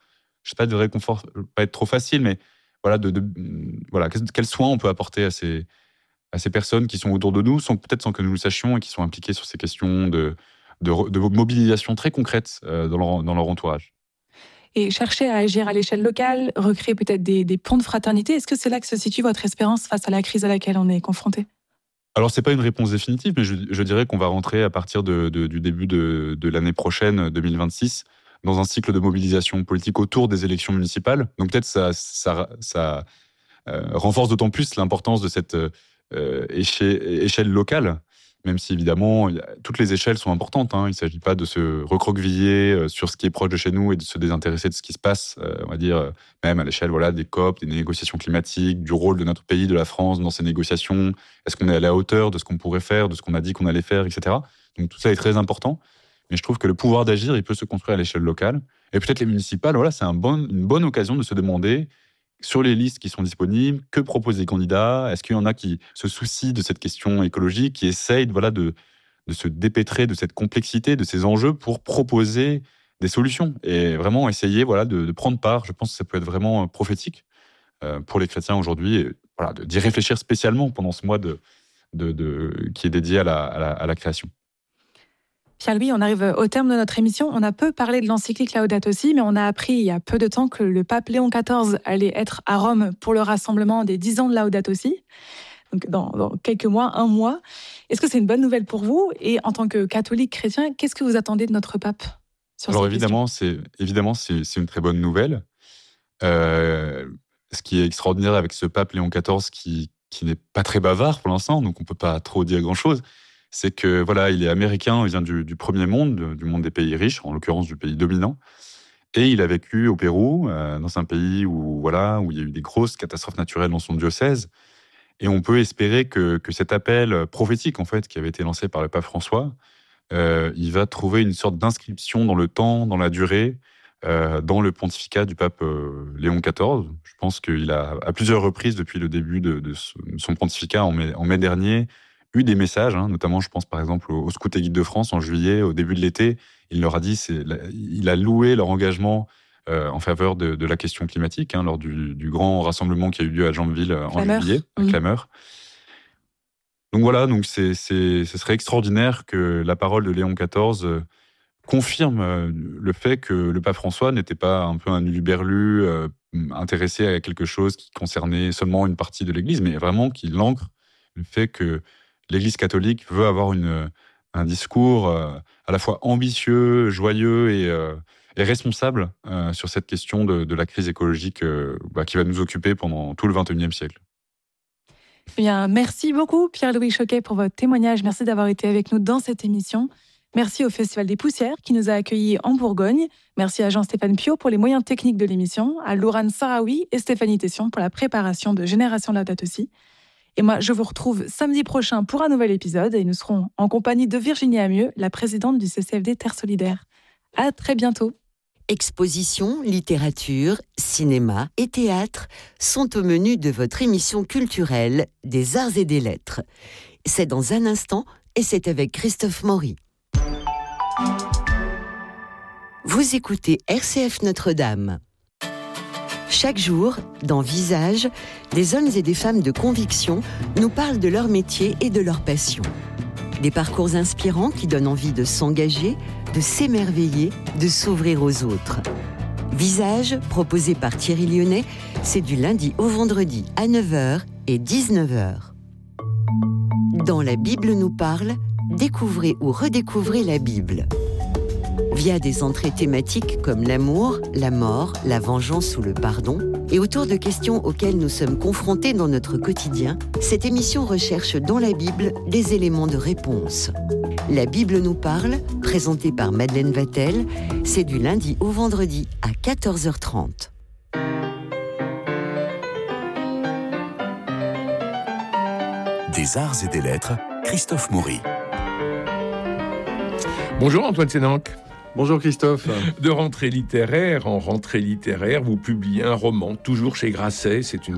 C: je sais pas, de réconfort, pas être trop facile, mais voilà, de, de voilà, quels soins on peut apporter à ces à ces personnes qui sont autour de nous, sans peut-être sans que nous le sachions et qui sont impliquées sur ces questions de de, de mobilisation très concrètes euh, dans leur dans leur entourage.
B: Et chercher à agir à l'échelle locale, recréer peut-être des, des ponts de fraternité, est-ce que c'est là que se situe votre espérance face à la crise à laquelle on est confronté ?
C: Alors, c'est pas une réponse définitive, mais je, je dirais qu'on va rentrer à partir de, de, du début de, de l'année prochaine, deux mille vingt-six, dans un cycle de mobilisation politique autour des élections municipales. Donc peut-être ça, ça, ça euh, renforce d'autant plus l'importance de cette euh, échelle, échelle locale, même si évidemment toutes les échelles sont importantes. Hein. Il ne s'agit pas de se recroqueviller sur ce qui est proche de chez nous et de se désintéresser de ce qui se passe, euh, on va dire, même à l'échelle voilà, des C O P, des négociations climatiques, du rôle de notre pays, de la France dans ces négociations. Est-ce qu'on est à la hauteur de ce qu'on pourrait faire, de ce qu'on a dit qu'on allait faire, et cetera. Donc tout ça est très important. Mais je trouve que le pouvoir d'agir, il peut se construire à l'échelle locale. Et peut-être les municipales, voilà, c'est un bon, une bonne occasion de se demander, sur les listes qui sont disponibles, que proposent les candidats ? Est-ce qu'il y en a qui se soucient de cette question écologique, qui essayent voilà, de, de se dépêtrer de cette complexité, de ces enjeux pour proposer des solutions et vraiment essayer voilà, de, de prendre part. Je pense que ça peut être vraiment prophétique euh, pour les chrétiens aujourd'hui, et, voilà, d'y réfléchir spécialement pendant ce mois de, de, de, qui est dédié à la, à la, à la création.
B: Pierre-Louis, on arrive au terme de notre émission. On a peu parlé de l'encyclique Laudato Si, mais on a appris il y a peu de temps que le pape Léon quatorze allait être à Rome pour le rassemblement des dix ans de Laudato Si. Donc dans, dans quelques mois, un mois. Est-ce que c'est une bonne nouvelle pour vous ? Et en tant que catholique chrétien, qu'est-ce que vous attendez de notre pape sur
C: Alors
B: cette
C: évidemment, c'est, évidemment c'est, c'est une très bonne nouvelle. Euh, ce qui est extraordinaire avec ce pape Léon quatorze qui, qui n'est pas très bavard pour l'instant, donc on ne peut pas trop dire grand-chose, c'est que voilà, il est américain, il vient du, du premier monde, du monde des pays riches, en l'occurrence du pays dominant, et il a vécu au Pérou, euh, dans un pays où voilà, où il y a eu des grosses catastrophes naturelles dans son diocèse, et on peut espérer que, que cet appel prophétique en fait, qui avait été lancé par le pape François, euh, il va trouver une sorte d'inscription dans le temps, dans la durée, euh, dans le pontificat du pape euh, Léon quatorze. Je pense qu'il a à plusieurs reprises depuis le début de, de son pontificat en mai, en mai dernier eu des messages, hein, notamment je pense par exemple aux Scouts et Guides de France en juillet, au début de l'été, il leur a dit, c'est, il a loué leur engagement euh, en faveur de, de la question climatique, hein, lors du, du grand rassemblement qui a eu lieu à Jambeville en
B: Clameur.
C: juillet, à
B: Mmh.
C: Clameur. Donc voilà, donc c'est, c'est, ce serait extraordinaire que la parole de Léon quatorze euh, confirme euh, le fait que le pape François n'était pas un peu un huluberlu euh, intéressé à quelque chose qui concernait seulement une partie de l'Église, mais vraiment qu'il ancre le fait que l'Église catholique veut avoir une, un discours euh, à la fois ambitieux, joyeux et, euh, et responsable euh, sur cette question de, de la crise écologique euh, bah, qui va nous occuper pendant tout le vingt et unième siècle.
B: Eh bien, merci beaucoup Pierre-Louis Choquet pour votre témoignage. Merci d'avoir été avec nous dans cette émission. Merci au Festival des Poussières qui nous a accueillis en Bourgogne. Merci à Jean-Stéphane Piot pour les moyens techniques de l'émission, à Lourane Sarawi et Stéphanie Tession pour la préparation de Génération Laudato Si. Et moi, je vous retrouve samedi prochain pour un nouvel épisode et nous serons en compagnie de Virginie Amieux, la présidente du C C F D Terre Solidaire. À très bientôt.
K: Expositions, littérature, cinéma et théâtre sont au menu de votre émission culturelle des Arts et des Lettres. C'est dans un instant et c'est avec Christophe Maury. Vous écoutez R C F Notre-Dame. Chaque jour, dans Visage, des hommes et des femmes de conviction nous parlent de leur métier et de leur passion. Des parcours inspirants qui donnent envie de s'engager, de s'émerveiller, de s'ouvrir aux autres. Visage, proposé par Thierry Lyonnais, c'est du lundi au vendredi à neuf heures et dix-neuf heures. Dans La Bible nous parle, découvrez ou redécouvrez la Bible. Via des entrées thématiques comme l'amour, la mort, la vengeance ou le pardon, et autour de questions auxquelles nous sommes confrontés dans notre quotidien, cette émission recherche dans la Bible des éléments de réponse. La Bible nous parle, présentée par Madeleine Vatel, c'est du lundi au vendredi à quatorze heures trente.
A: Des Arts et des Lettres, Christophe Maury.
L: Bonjour Antoine Sénanque.
C: Bonjour Christophe.
L: De rentrée littéraire en rentrée littéraire, vous publiez un roman, toujours chez Grasset. C'est une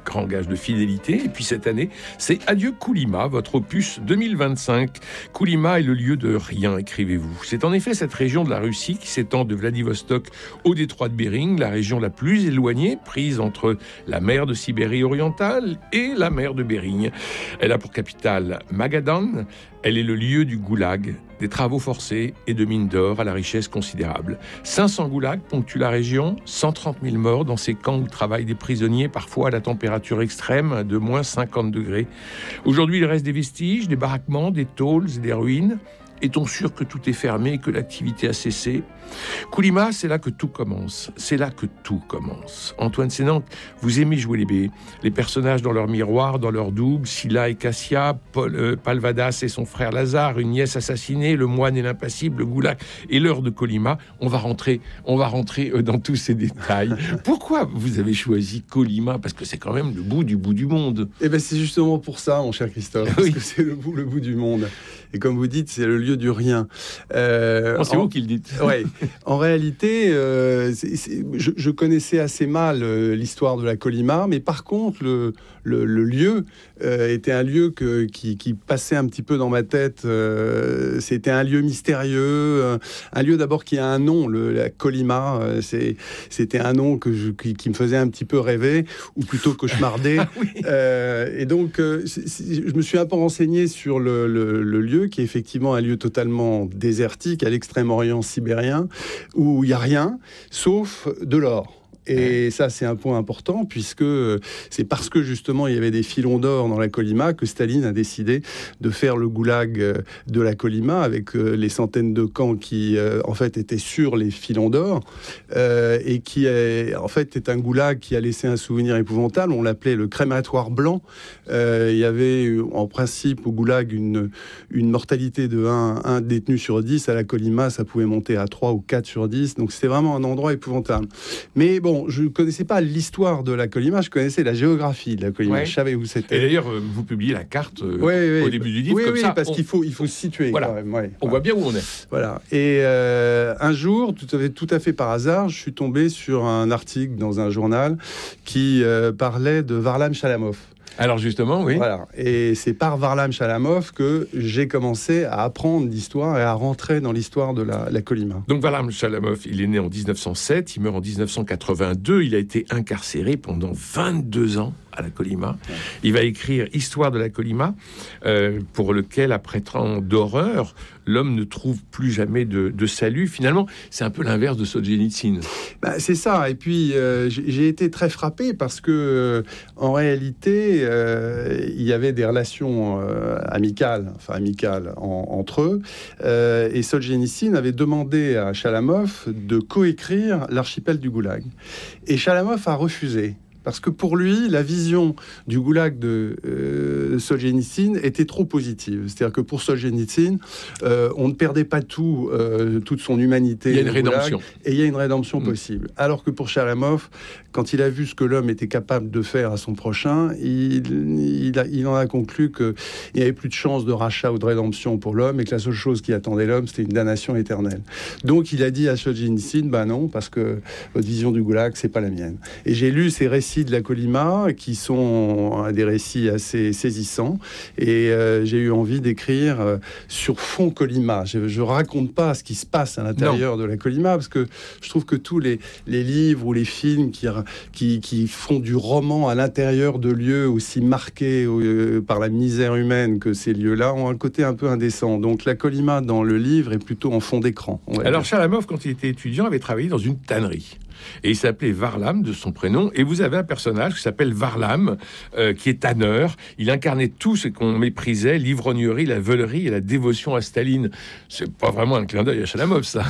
L: grand gage de fidélité. Et puis cette année, c'est Adieu Kolyma, votre opus deux mille vingt-cinq. Kolyma est le lieu de rien, écrivez-vous. C'est en effet cette région de la Russie qui s'étend de Vladivostok au détroit de Bering, la région la plus éloignée, prise entre la mer de Sibérie orientale et la mer de Bering. Elle a pour capitale Magadan. Elle est le lieu du goulag, des travaux forcés et de mines d'or à la richesse considérable. cinq cents goulags ponctuent la région, cent trente mille morts dans ces camps où travaillent des prisonniers, parfois à la température extrême de moins cinquante degrés. Aujourd'hui, il reste des vestiges, des baraquements, des tôles et des ruines. Est-on sûr que tout est fermé et que l'activité a cessé ? Kolyma, c'est là que tout commence. C'est là que tout commence. Antoine Sénanque, vous aimez jouer les baies. Les personnages dans leur miroir, dans leur double, Scylla et Cassia, Paul, euh, Palvadas et son frère Lazare, une nièce assassinée, le moine et l'impassible, le goulag et l'heure de Kolyma. On va rentrer, on va rentrer euh, dans tous ces détails. Pourquoi vous avez choisi Kolyma ? Parce que c'est quand même le bout du bout du monde.
M: Eh ben c'est justement pour ça, mon cher Christophe, parce oui. que c'est le bout, le bout du monde. Et comme vous dites, c'est le lieu du rien.
L: Euh, oh, c'est en... vous qui le dites.
M: Ouais. En réalité, euh, c'est, c'est, je, je connaissais assez mal euh, l'histoire de la Kolyma, mais par contre, le, le, le lieu euh, était un lieu que, qui, qui passait un petit peu dans ma tête. Euh, c'était un lieu mystérieux, euh, un lieu d'abord qui a un nom, le, la Kolyma. Euh, c'est, c'était un nom que je, qui, qui me faisait un petit peu rêver, ou plutôt cauchemarder. Ah, oui. euh, et donc, euh, c'est, c'est, je me suis un peu renseigné sur le, le, le lieu, qui est effectivement un lieu totalement désertique, à l'extrême-orient sibérien, où il n'y a rien, sauf de l'or. Et ça, c'est un point important, puisque c'est parce que, justement, il y avait des filons d'or dans la Kolyma que Staline a décidé de faire le goulag de la Kolyma, avec les centaines de camps qui, en fait, étaient sur les filons d'or, euh, et qui, est, en fait, est un goulag qui a laissé un souvenir épouvantable. On l'appelait le crématoire blanc. Euh, il y avait, en principe, au goulag, une, une mortalité de un détenu sur dix. À la Kolyma, ça pouvait monter à trois ou quatre sur dix. Donc, c'était vraiment un endroit épouvantable. Mais bon, je ne connaissais pas l'histoire de la Kolyma, je connaissais la géographie de la Kolyma. Ouais. Je savais où c'était.
L: Et d'ailleurs, vous publiez la carte euh, ouais, ouais. au début du livre.
M: Oui,
L: comme
M: oui,
L: ça,
M: parce
L: on...
M: qu'il faut, il faut se situer.
L: Voilà.
M: Quand même. Ouais.
L: On
M: voilà.
L: voit bien où on est.
M: Voilà. Et euh, un jour, tout à, fait, tout à fait par hasard, je suis tombé sur un article dans un journal qui euh, parlait de Varlam Chalamov.
L: Alors justement, oui.
M: Voilà. Et c'est par Varlam Chalamov que j'ai commencé à apprendre l'histoire et à rentrer dans l'histoire de la, la Kolyma.
L: Donc Varlam Chalamov, il est né en dix-neuf cent sept, il meurt en dix-neuf cent quatre-vingt-deux, il a été incarcéré pendant vingt-deux ans à la Kolyma. Il va écrire Histoire de la Kolyma, euh, pour lequel, après tant d'horreur, l'homme ne trouve plus jamais de, de salut. Finalement, c'est un peu l'inverse de Solzhenitsyn.
M: Bah, c'est ça. Et puis, euh, j'ai, j'ai été très frappé parce que, euh, en réalité, euh, il y avait des relations euh, amicales, enfin amicales en, entre eux. Euh, et Solzhenitsyn avait demandé à Chalamov de coécrire L'archipel du Goulag. Et Chalamov a refusé. Parce que pour lui, la vision du goulag de euh, Solzhenitsyn était trop positive. C'est-à-dire que pour Solzhenitsyn, euh, on ne perdait pas tout, euh, toute son humanité.
L: Il y a une rédemption.
M: Goulag, et il y a une rédemption mmh. possible. Alors que pour Chalamov, quand il a vu ce que l'homme était capable de faire à son prochain, il, il, a, il en a conclu qu'il n'y avait plus de chance de rachat ou de rédemption pour l'homme et que la seule chose qui attendait l'homme, c'était une damnation éternelle. Donc il a dit à Solzhenitsyn, bah non, parce que votre vision du goulag, c'est pas la mienne. Et j'ai lu ces récits de la Kolyma qui sont des récits assez saisissants et euh, j'ai eu envie d'écrire euh, sur fond Kolyma. Je, je raconte pas ce qui se passe à l'intérieur non. de la Kolyma parce que je trouve que tous les, les livres ou les films qui, qui, qui font du roman à l'intérieur de lieux aussi marqués euh, par la misère humaine que ces lieux-là ont un côté un peu indécent. Donc la Kolyma dans le livre est plutôt en fond d'écran.
L: Alors Chalamov, quand il était étudiant, avait travaillé dans une tannerie. Et il s'appelait Varlam de son prénom. Et vous avez un personnage qui s'appelle Varlam, euh, qui est tanneur. Il incarnait tout ce qu'on méprisait, l'ivrognerie, la veulerie et la dévotion à Staline. C'est pas vraiment un clin d'œil à Chalamov, ça.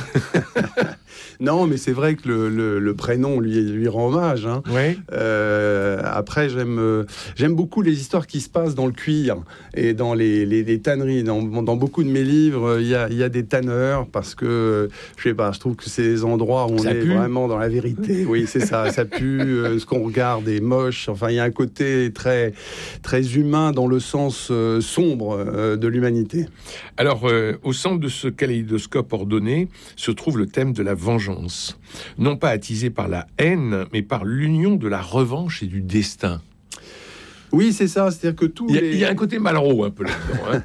M: Non, mais c'est vrai que le, le, le prénom lui, lui rend hommage. Hein.
L: Oui.
M: Euh, après, j'aime, euh, j'aime beaucoup les histoires qui se passent dans le cuir et dans les, les, les tanneries. Dans, dans beaucoup de mes livres, il y a, y a des tanneurs parce que, je sais pas, je trouve que c'est des endroits où on ça est pue. Vraiment dans la vérité. Oui, c'est ça, ça pue. Euh, ce qu'on regarde est moche. Enfin, il y a un côté très, très humain dans le sens euh, sombre euh, de l'humanité.
L: Alors, euh, au centre de ce kaléidoscope ordonné se trouve le thème de la vengeance. Non pas attisé par la haine, mais par l'union de la revanche et du destin.
M: Oui, c'est ça. C'est-à-dire que tous
L: il y a,
M: les...
L: il y a un côté Malraux un peu là-dedans. Hein.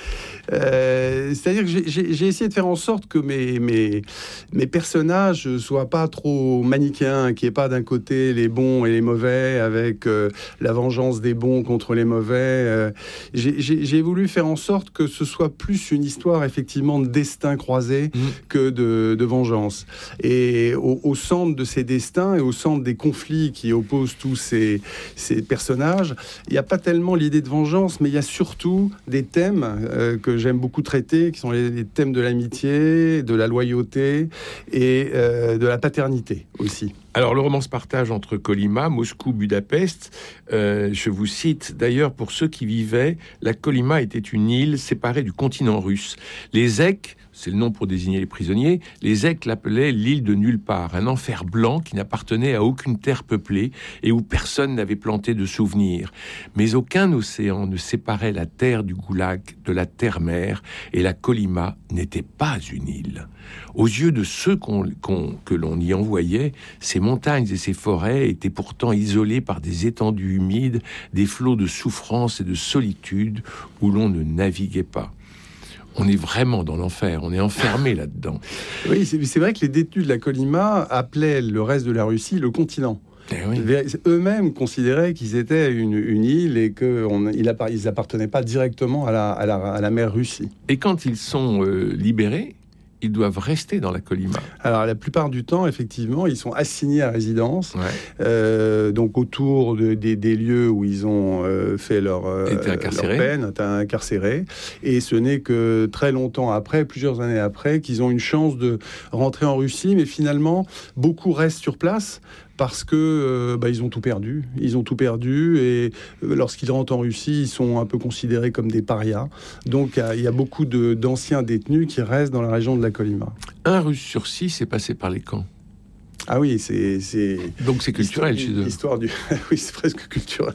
M: Euh, c'est-à-dire que j'ai, j'ai, j'ai essayé de faire en sorte que mes, mes, mes personnages ne soient pas trop manichéens, qu'il n'y ait pas d'un côté les bons et les mauvais, avec euh, la vengeance des bons contre les mauvais. Euh, j'ai, j'ai, j'ai voulu faire en sorte que ce soit plus une histoire effectivement de destin croisé mmh. que de, de vengeance. Et au, au centre de ces destins et au centre des conflits qui opposent tous ces, ces personnages, il n'y a pas tellement l'idée de vengeance, mais il y a surtout des thèmes euh, que j'aime beaucoup traiter, qui sont les, les thèmes de l'amitié, de la loyauté et euh, de la paternité aussi.
L: Alors, le roman se partage entre Kolyma, Moscou, Budapest. Euh, je vous cite, d'ailleurs, pour ceux qui vivaient, la Kolyma était une île séparée du continent russe. Les Zèques, c'est le nom pour désigner les prisonniers, les Zèques l'appelaient l'île de nulle part, un enfer blanc qui n'appartenait à aucune terre peuplée et où personne n'avait planté de souvenirs. Mais aucun océan ne séparait la terre du goulag de la terre-mère, et la Kolyma n'était pas une île. Aux yeux de ceux qu'on, qu'on, que l'on y envoyait, ces montagnes et ces forêts étaient pourtant isolées par des étendues humides, des flots de souffrance et de solitude où l'on ne naviguait pas. On est vraiment dans l'enfer, on est enfermé là-dedans.
M: Oui, c'est, c'est vrai que les détenus de la Kolyma appelaient le reste de la Russie le continent. Eh oui. Eux-mêmes considéraient qu'ils étaient une, une île et qu'ils n'appartenaient pas directement à la, à, la, à la mer Russie.
L: Et quand ils sont euh, libérés, ils doivent rester dans la Kolyma.
M: Alors, la plupart du temps, effectivement, ils sont assignés à résidence,
L: ouais.
M: euh, donc autour de, des, des lieux où ils ont euh, fait leur, euh, leur peine, étaient incarcérés. Et ce n'est que très longtemps après, plusieurs années après, qu'ils ont une chance de rentrer en Russie. Mais finalement, beaucoup restent sur place parce que euh, bah, ils ont tout perdu. Ils ont tout perdu et euh, lorsqu'ils rentrent en Russie, ils sont un peu considérés comme des parias. Donc il y, y a beaucoup de, d'anciens détenus qui restent dans la région de la Kolyma.
L: Un Russe sur six est passé par les camps.
M: Ah oui, c'est... c'est
L: Donc c'est culturel chez eux.
M: L'histoire du... oui, c'est presque culturel.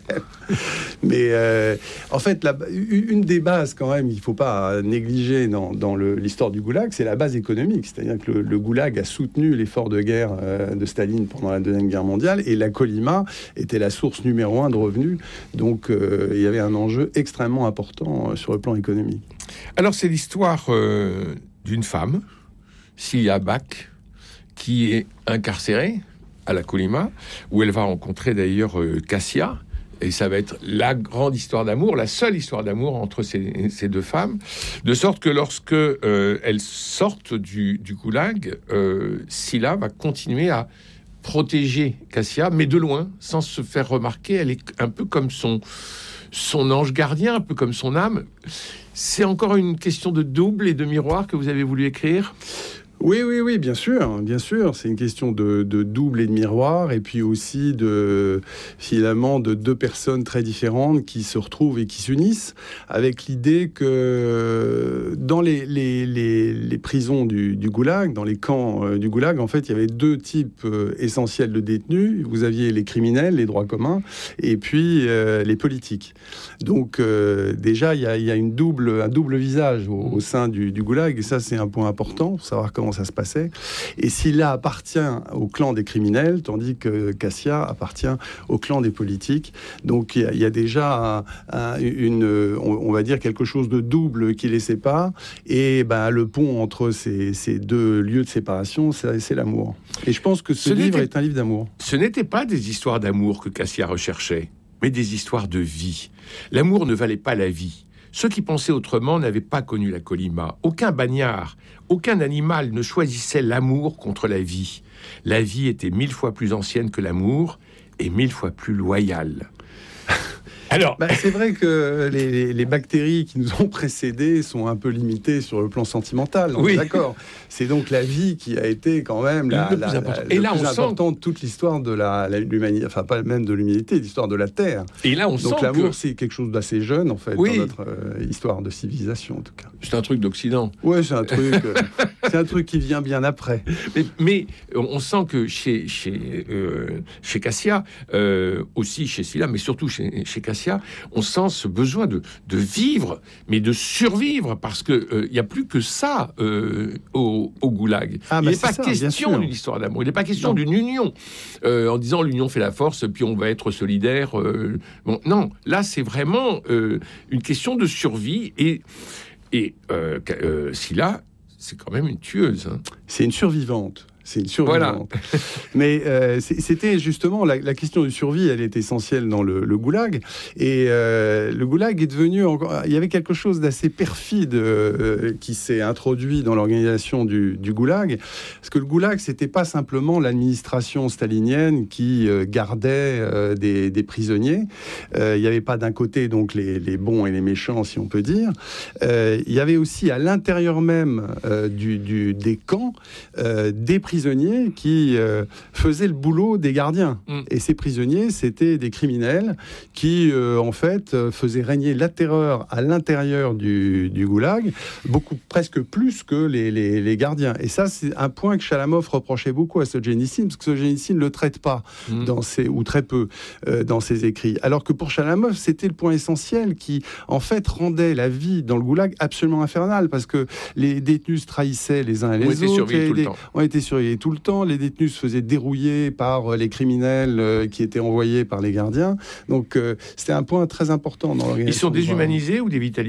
M: Mais euh, en fait, la... une des bases quand même, il ne faut pas négliger dans, dans le, l'histoire du goulag, c'est la base économique. C'est-à-dire que le, le goulag a soutenu l'effort de guerre euh, de Staline pendant la Deuxième Guerre mondiale et la Kolyma était la source numéro un de revenus. Donc euh, il y avait un enjeu extrêmement important euh, sur le plan économique.
L: Alors c'est l'histoire euh, d'une femme, Silia Bak, qui est incarcérée à la Kolyma, où elle va rencontrer d'ailleurs euh, Kassia, et ça va être la grande histoire d'amour, la seule histoire d'amour entre ces, ces deux femmes, de sorte que lorsque euh, elles sortent du, du goulag, euh, Silla va continuer à protéger Kassia, mais de loin, sans se faire remarquer. Elle est un peu comme son, son ange gardien, un peu comme son âme. C'est encore une question de double et de miroir que vous avez voulu écrire ?
M: Oui, oui, oui, bien sûr, bien sûr. C'est une question de, de double et de miroir, et puis aussi de finalement de deux personnes très différentes qui se retrouvent et qui s'unissent, avec l'idée que dans les, les, les, les prisons du, du goulag, dans les camps euh, du goulag, en fait, il y avait deux types euh, essentiels de détenus. Vous aviez les criminels, les droits communs, et puis euh, les politiques. Donc euh, déjà, il y a, il y a une double, un double visage au, au sein du, du goulag, et ça, c'est un point important pour savoir comment ça se passait. Et Silla appartient au clan des criminels, tandis que Kassia appartient au clan des politiques. Donc il y, y a déjà un, un, une, on, on va dire quelque chose de double qui les sépare. Et ben, le pont entre ces, ces deux lieux de séparation, c'est, c'est l'amour. Et je pense que ce, ce livre est un livre d'amour.
L: Ce n'était pas des histoires d'amour que Kassia recherchait, mais des histoires de vie. L'amour ne valait pas la vie. Ceux qui pensaient autrement n'avaient pas connu la Kolyma. Aucun bagnard, aucun animal ne choisissait l'amour contre la vie. La vie était mille fois plus ancienne que l'amour et mille fois plus loyale. Alors,
M: bah, c'est vrai que les, les bactéries qui nous ont précédés sont un peu limitées sur le plan sentimental.
L: Oui,
M: d'accord. C'est donc la vie qui a été quand même la,
L: le
M: la,
L: plus important.
M: La,
L: et là,
M: le plus
L: on
M: important
L: sent...
M: de toute l'histoire de la, la, l'humanité, enfin pas même de l'humanité, l'histoire de la Terre.
L: Et là, on
M: donc
L: sent
M: l'amour,
L: que...
M: c'est quelque chose d'assez jeune en fait,
L: oui.
M: dans notre euh, histoire de civilisation en tout cas.
L: C'est un truc d'Occident.
M: Ouais, c'est un truc. Euh, c'est c'est un truc qui vient bien après.
L: Mais, mais on sent que chez, chez, euh, chez Cassia, euh, aussi chez Scylla, mais surtout chez, chez Cassia, on sent ce besoin de, de vivre, mais de survivre, parce qu'il n'y euh, a plus que ça euh, au, au goulag.
M: Ah,
L: il
M: bah
L: n'est pas
M: ça,
L: question d'une histoire d'amour, il n'est pas question non. d'une union, euh, en disant l'union fait la force, puis on va être solidaire. Euh, bon, non, là c'est vraiment euh, une question de survie, et, et euh, euh, Scylla, c'est quand même une tueuse. Hein.
M: C'est une survivante. C'est une survivante. Voilà. Mais euh, c'était justement la, la question de survie, elle est essentielle dans le, le goulag. Et euh, le goulag est devenu encore. Il y avait quelque chose d'assez perfide euh, qui s'est introduit dans l'organisation du, du goulag. Parce que le goulag, c'était pas simplement l'administration stalinienne qui euh, gardait euh, des, des prisonniers. Euh, il n'y avait pas d'un côté donc les, les bons et les méchants, si on peut dire. Euh, il y avait aussi à l'intérieur même euh, du, du, des camps euh, des prisonniers prisonniers qui euh, faisaient le boulot des gardiens. Mmh. Et ces prisonniers, c'était des criminels qui, euh, en fait, euh, faisaient régner la terreur à l'intérieur du, du goulag, beaucoup, presque plus que les, les, les gardiens. Et ça, c'est un point que Chalamov reprochait beaucoup à Solzhenitsyn, parce que Solzhenitsyn ne le traite pas, mmh. dans ses, ou très peu, euh, dans ses écrits. Alors que pour Chalamov, c'était le point essentiel qui, en fait, rendait la vie dans le goulag absolument infernale, parce que les détenus se trahissaient les uns et les autres, et les, ont été surveillés tout le temps, les détenus se faisaient dérouiller par les criminels euh, qui étaient envoyés par les gardiens. Donc euh, c'était un point très important dans l'organisation.
L: Ils sont déshumanisés ou dévitalisés ?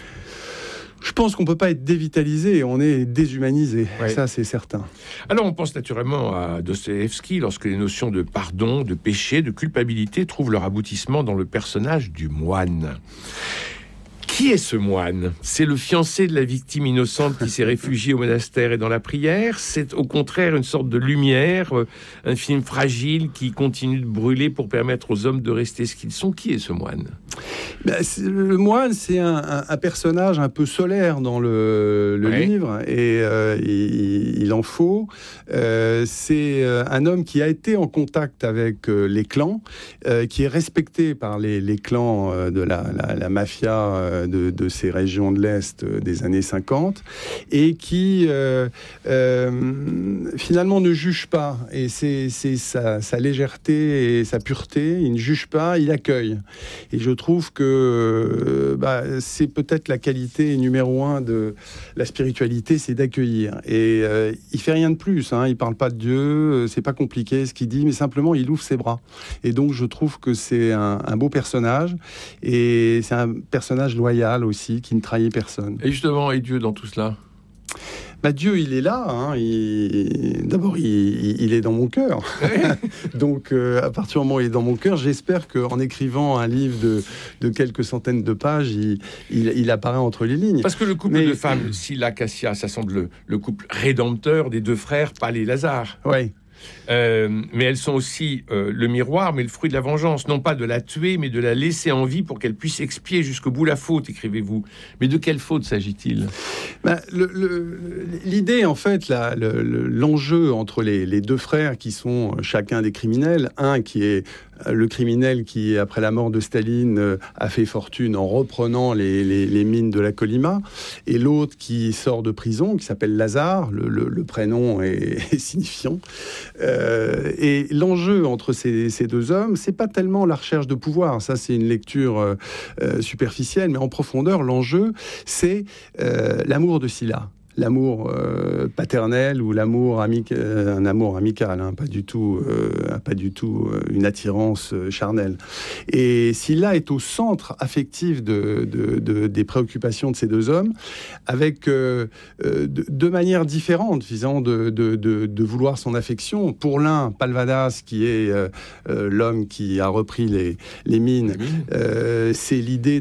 M: Je pense qu'on ne peut pas être dévitalisé, on est déshumanisé, ouais. Ça c'est certain.
L: Alors on pense naturellement à Dostoïevski lorsque les notions de pardon, de péché, de culpabilité trouvent leur aboutissement dans le personnage du moine. Qui est ce moine ? C'est le fiancé de la victime innocente qui s'est réfugié au monastère et dans la prière ? C'est au contraire une sorte de lumière, un film fragile qui continue de brûler pour permettre aux hommes de rester ce qu'ils sont. Qui est ce moine ?
M: Ben, le moine, c'est un, un, un personnage un peu solaire dans le, le ouais. livre, et euh, il, il en faut. Euh, c'est un homme qui a été en contact avec euh, les clans, euh, qui est respecté par les, les clans euh, de la, la, la mafia euh, de, de ces régions de l'Est euh, des années cinquante, et qui euh, euh, finalement ne juge pas. Et c'est, c'est sa, sa légèreté et sa pureté. Il ne juge pas, il accueille. Et je trouve que euh, bah, c'est peut-être la qualité numéro un de la spiritualité, c'est d'accueillir. Et euh, il fait rien de plus, hein, il parle pas de Dieu, c'est pas compliqué ce qu'il dit, mais simplement il ouvre ses bras. Et donc je trouve que c'est un, un beau personnage, et c'est un personnage loyal aussi, qui ne trahit personne.
L: Et justement, et Dieu dans tout cela ?
M: Bah, Dieu, il est là. Hein. Il... D'abord, il, il est dans mon cœur. Donc, euh, à partir du moment où il est dans mon cœur, j'espère qu'en écrivant un livre de, de quelques centaines de pages, il, il, il apparaît entre les lignes.
L: Parce que le couple Mais... de femmes, Scylla, Cassia, ça semble le, le couple rédempteur des deux frères, Pal et Lazare.
M: Oui.
L: Euh, mais elles sont aussi euh, le miroir, mais le fruit de la vengeance. Non pas de la tuer, mais de la laisser en vie pour qu'elle puisse expier jusqu'au bout la faute, écrivez-vous. Mais de quelle faute s'agit-il ?
M: Ben, le, le, l'idée, en fait, la, le, l'enjeu entre les, les deux frères qui sont chacun des criminels, un qui est le criminel qui, après la mort de Staline, a fait fortune en reprenant les, les, les mines de la Kolyma, et l'autre qui sort de prison, qui s'appelle Lazare, le, le, le prénom est, est signifiant. Euh, et l'enjeu entre ces, ces deux hommes, c'est pas tellement la recherche de pouvoir, ça c'est une lecture euh, superficielle, mais en profondeur, l'enjeu, c'est euh, l'amour de Scylla. L'amour euh, paternel ou l'amour amic- euh, un amour amical, hein, pas du tout, euh, pas du tout euh, une attirance euh, charnelle. Et Scylla est au centre affectif de, de, de, des préoccupations de ces deux hommes, avec euh, euh, de, de manières différentes, visant de, de, de, de vouloir son affection. Pour l'un, Palvadas, qui est euh, euh, l'homme qui a repris les, les mines, euh, c'est l'idée